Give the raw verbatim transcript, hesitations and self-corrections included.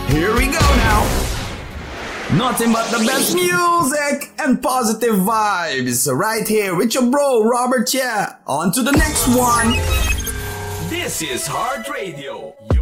Here we go now. Nothing but the best music and positive vibes right here with your bro Robert. Yeah, on to the next one. This is Heart Radio.